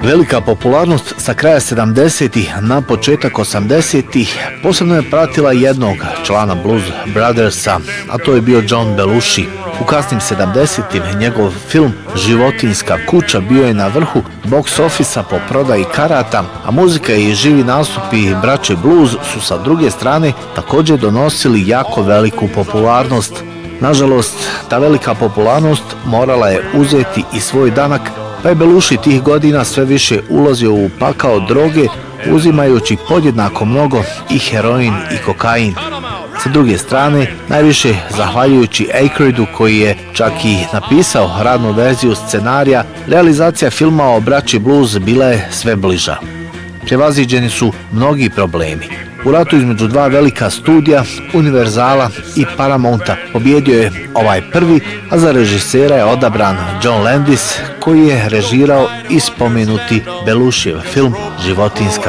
Velika popularnost sa kraja 70-ih na početak 80-ih posebno je pratila jednog člana Blues Brothersa, a to je bio John Belushi. U kasnim 70-im njegov film Životinjska kuća bio je na vrhu box office-a po prodaji karata, a muzika i živi nastupi braće Blues su sa druge strane također donosili jako veliku popularnost. Nažalost, ta velika popularnost morala je uzeti i svoj danak, pa je Belushi tih godina sve više ulazio u pakao droge, uzimajući podjednako mnogo i heroin i kokain. Sa druge strane, najviše zahvaljujući Aykroydu koji je čak i napisao radnu verziju scenarija, realizacija filma o braći Blues bila je sve bliža. Prevaziđeni su mnogi problemi. U ratu između dva velika studija, Universala i Paramounta, pobjedio je ovaj prvi, a za režisera je odabran John Landis, koji je režirao i spomenuti Belushijev film Životinjska